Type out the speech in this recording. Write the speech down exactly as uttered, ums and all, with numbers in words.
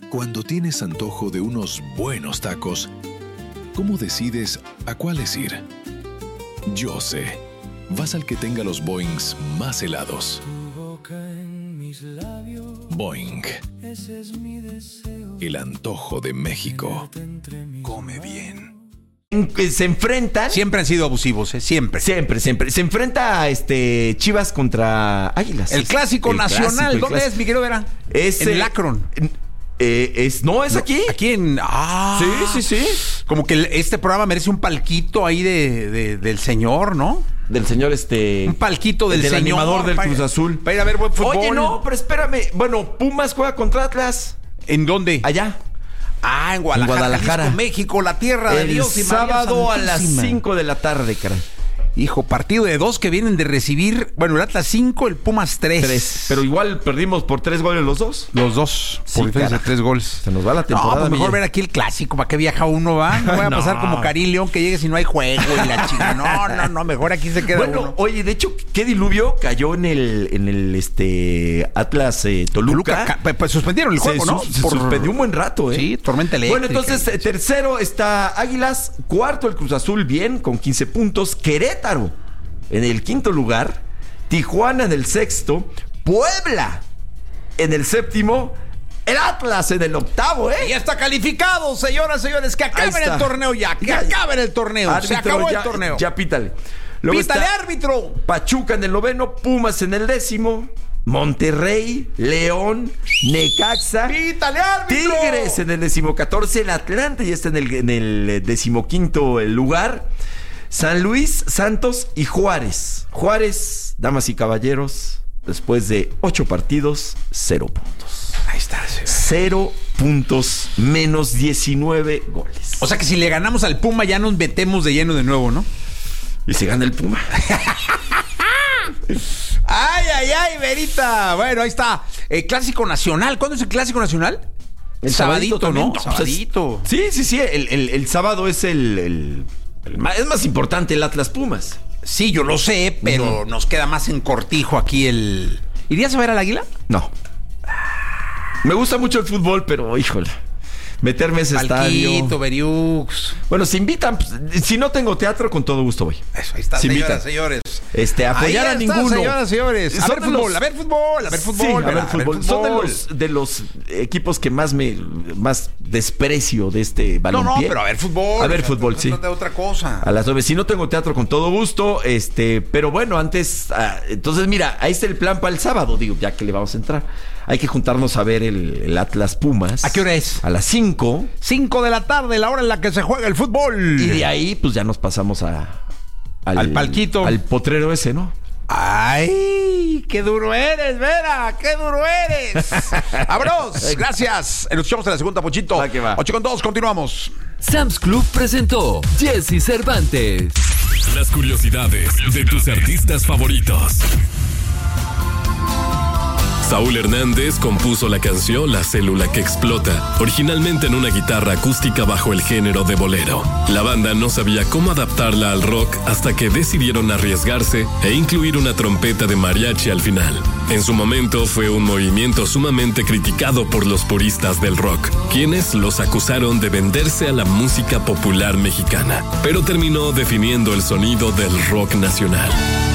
Cuando tienes antojo de unos buenos tacos, ¿cómo decides a cuáles ir? Yo sé. Vas al que tenga los Boings más helados. Boing. El antojo de México. Come bien. Se enfrentan. Siempre han sido abusivos, ¿eh? Siempre. Siempre, siempre. Se enfrenta a este Chivas contra Águilas. El clásico el nacional. Clásico, el ¿Dónde clásico. es, mi querido Vera? Es en eh, el Akron. Eh, es, no, es No, aquí. Aquí en. Ah. Sí, sí, sí. Como que el- este programa merece un palquito ahí de, de- del señor, ¿no? Del señor este. Un palquito del, del señor. animador del para- Cruz Azul. Para ir a ver buen fútbol. Oye, no, pero espérame. Bueno, Pumas juega contra Atlas. ¿En dónde? Allá. Ah, en Guadalajara. En Guadalajara. Jalisco, México, la tierra de El Dios y María sábado a las Santísima. cinco de la tarde, caray. Hijo, partido de dos que vienen de recibir. Bueno, el Atlas cinco, el Pumas tres. Tres. Pero igual perdimos por tres goles los dos. Los dos. Sí, Por diferencia de cara. tres goles. Se nos va la temporada. No, pues mejor Miguel. ver aquí el clásico. ¿Para qué viaja uno, va? No voy a No. pasar como Karim León que llegue si no hay juego y la chica. No, no, no. Mejor aquí se queda Bueno, uno. oye, de hecho, ¿qué diluvio cayó en el, en el este Atlas eh, Toluca? Toluca, ca- pues, pues suspendieron el juego, se, ¿no? su- se Por- suspendió un buen rato, ¿eh? Sí, tormenta eléctrica. Bueno, entonces, eh, tercero está Águilas, cuarto el Cruz Azul, bien, con quince puntos. Querétaro en el quinto lugar, Tijuana en el sexto, Puebla en el séptimo, el Atlas en el octavo, ¿eh? Ya está calificado, señoras, señores. Que Ahí acaben está. el torneo ya. Que Ya, acaben el torneo. Se Árbitro, acabó ya, el torneo. Ya pítale. Luego Pítale, está árbitro. Pachuca en el noveno, Pumas en el décimo, Monterrey, León, Necaxa, Pítale, árbitro. Tigres en el decimocatorce, el Atlante ya está en el, en el decimoquinto lugar, San Luis, Santos y Juárez. Juárez, damas y caballeros, después de ocho partidos, cero puntos. Ahí está, señor. Cero puntos, menos diecinueve goles. O sea que si le ganamos al Puma ya nos metemos de lleno de nuevo, ¿no? Y se gana el Puma. Ay, ay, ay, Verita. Bueno, ahí está. Eh, clásico nacional. ¿Cuándo es el clásico nacional? El sabadito, también, ¿no? pues, Sabadito. Sí, sí, sí. El, el- el sábado es el, el- el más, es más importante el Atlas Pumas. Sí, yo lo sé, pero nos queda más en cortijo aquí el... ¿Irías a ver al Águila? No. Me gusta mucho el fútbol, pero híjole. Meterme a ese estadio. Palquito, Beriux. Bueno, si invitan, pues, si no tengo teatro, con todo gusto voy. Eso, ahí está, Si señoras, invitan. señores. Este, apoyar Ahí a está, ninguno. señoras, señores. A Son ver de fútbol, los- a ver fútbol, a ver fútbol. Sí, a Vera, ver fútbol. Son de fútbol. los, de los equipos que más me más desprecio de este No, balompié. no, pero a ver fútbol. A ver o sea, fútbol, no sí. trata de otra cosa. A las nueve. Si no tengo teatro, con todo gusto. Este, pero bueno, antes. ah, entonces, mira, ahí está el plan para el sábado. Digo, ya que le vamos a entrar. Hay que juntarnos a ver el, el Atlas Pumas. ¿A qué hora es? A las cinco. Cinco de la tarde, la hora en la que se juega el fútbol. Y de ahí, pues ya nos pasamos a. Al palquito. Al potrero ese, ¿no? ¡Ay! ¡Qué duro eres, Vera! ¡Qué duro eres! ¡Vámonos! Gracias. Nos escuchamos en la segunda, Pochito. Va que va. ocho con dos, continuamos. Sam's Club presentó Jesse Cervantes. Las curiosidades de tus artistas favoritos. Saúl Hernández compuso la canción La Célula que Explota, originalmente en una guitarra acústica bajo el género de bolero. La banda no sabía cómo adaptarla al rock hasta que decidieron arriesgarse e incluir una trompeta de mariachi al final. En su momento fue un movimiento sumamente criticado por los puristas del rock, quienes los acusaron de venderse a la música popular mexicana, pero terminó definiendo el sonido del rock nacional.